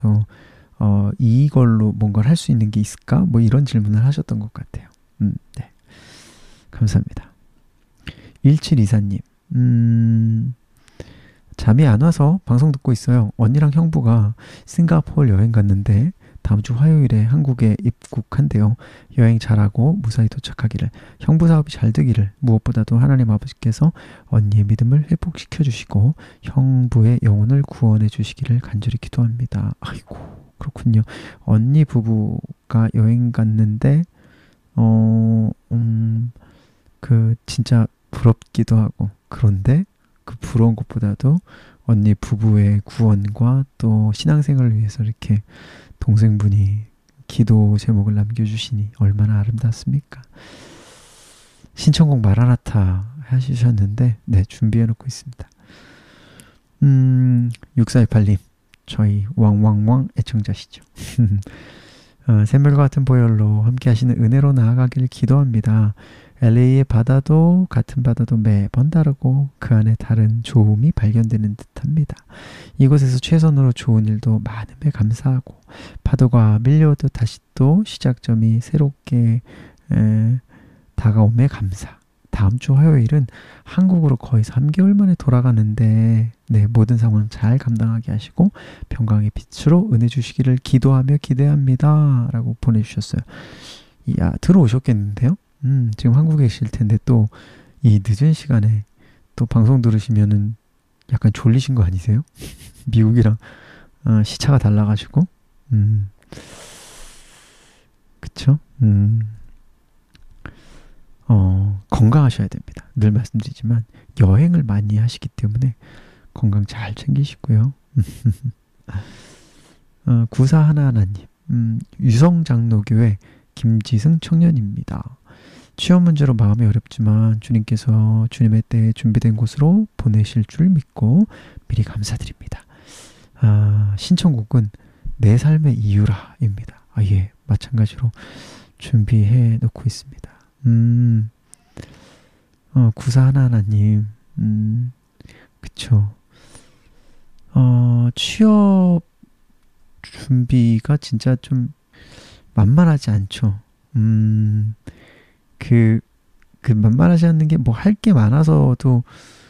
이걸로 뭔가를 할 수 있는 게 있을까? 뭐 이런 질문을 하셨던 것 같아요. 네. 감사합니다. 1724님, 잠이 안 와서 방송 듣고 있어요. 언니랑 형부가 싱가포르 여행 갔는데 다음 주 화요일에 한국에 입국한대요. 여행 잘하고 무사히 도착하기를, 형부 사업이 잘 되기를, 무엇보다도 하나님 아버지께서 언니의 믿음을 회복시켜 주시고 형부의 영혼을 구원해 주시기를 간절히 기도합니다. 아이고, 그렇군요. 언니 부부가 여행 갔는데 진짜 부럽기도 하고, 그런데 그 부러운 것보다도 언니 부부의 구원과 또 신앙생활을 위해서 이렇게 동생분이 기도 제목을 남겨주시니 얼마나 아름답습니까? 신청곡 마라나타 하시셨는데, 네, 준비해놓고 있습니다. 6418님, 저희 왕왕왕 애청자시죠. 샘물과 같은 보혈로 함께 하시는 은혜로 나아가길 기도합니다. LA의 바다도 같은 바다도 매번 다르고 그 안에 다른 좋음이 발견되는 듯합니다. 이곳에서 최선으로 좋은 일도 많음에 감사하고, 파도가 밀려도 다시 또 시작점이 새롭게 다가옴에 감사. 다음 주 화요일은 한국으로 거의 3개월 만에 돌아가는데, 네, 모든 상황 잘 감당하게 하시고 평강의 빛으로 은혜 주시기를 기도하며 기대합니다. 라고 보내주셨어요. 이야, 들어오셨겠는데요? 지금 한국에 계실 텐데 또 이 늦은 시간에 또 방송 들으시면은 약간 졸리신 거 아니세요? 미국이랑 시차가 달라가지고. 그쵸? 건강하셔야 됩니다. 늘 말씀드리지만 여행을 많이 하시기 때문에 건강 잘 챙기시고요. 9411님, 유성장로교회 김지승 청년입니다. 취업 문제로 마음이 어렵지만 주님께서 주님의 때에 준비된 곳으로 보내실 줄 믿고 미리 감사드립니다. 신청곡은 내 삶의 이유라입니다. 예, 마찬가지로 준비해 놓고 있습니다. 9411님, 그쵸. 취업 준비가 진짜 좀 만만하지 않죠. 만만하지 않는 게 뭐 할 게 많아서도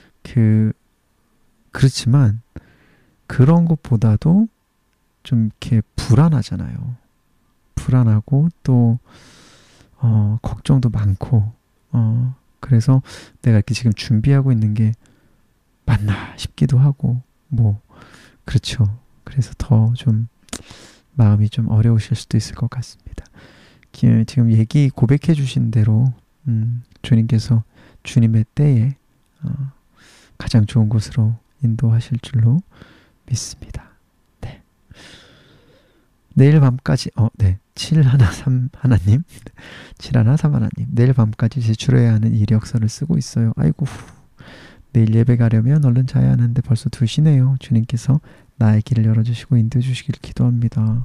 그렇지만 그런 것보다도 좀 이렇게 불안하잖아요. 불안하고 또 걱정도 많고, 그래서 내가 이렇게 지금 준비하고 있는 게 맞나 싶기도 하고, 뭐 그렇죠. 그래서 더 좀 마음이 좀 어려우실 수도 있을 것 같습니다. 지금 얘기 고백해 주신 대로 주님께서 주님의 때에 가장 좋은 곳으로 인도하실 줄로 믿습니다. 네. 내일 밤까지 713 하나님 713 하나님, 내일 밤까지 제출해야 하는 이력서를 쓰고 있어요. 아이고, 내일 예배 가려면 얼른 자야 하는데 벌써 2시네요. 주님께서 나의 길을 열어주시고 인도해 주시길 기도합니다.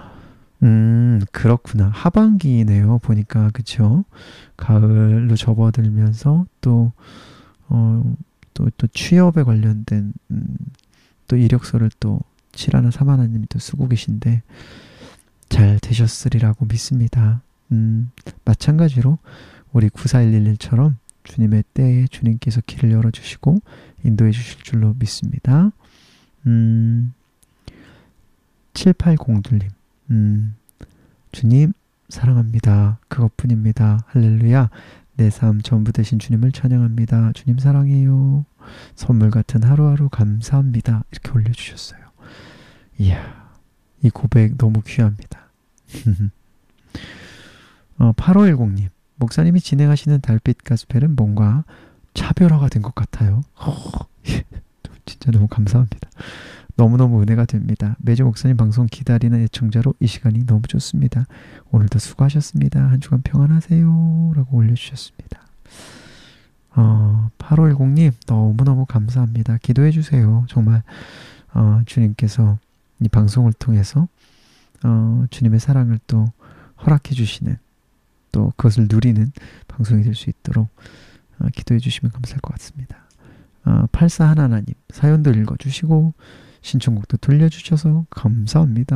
그렇구나. 하반기네요. 보니까, 그쵸? 가을로 접어들면서 또 취업에 관련된 또 이력서를 또 713님이 또 쓰고 계신데 잘 되셨으리라고 믿습니다. 마찬가지로 우리 9411처럼 주님의 때에 주님께서 길을 열어주시고 인도해 주실 줄로 믿습니다. 7802님, 주님 사랑합니다. 그것뿐입니다. 할렐루야. 내 삶 전부 되신 주님을 찬양합니다. 주님 사랑해요. 선물 같은 하루하루 감사합니다. 이렇게 올려주셨어요. 이야, 이 고백 너무 귀합니다. 8510님, 목사님이 진행하시는 달빛 가스펠은 뭔가 차별화가 된 것 같아요. 진짜 너무 감사합니다. 너무너무 은혜가 됩니다. 매주 목사님 방송 기다리는 애청자로 이 시간이 너무 좋습니다. 오늘도 수고하셨습니다. 한 주간 평안하세요. 라고 올려주셨습니다. 8510님, 너무너무 감사합니다. 기도해 주세요. 정말 주님께서 이 방송을 통해서 주님의 사랑을 또 허락해 주시는, 또 그것을 누리는 방송이 될 수 있도록 기도해 주시면 감사할 것 같습니다. 84 하나님, 사연도 읽어주시고 신청곡도 들려주셔서 감사합니다.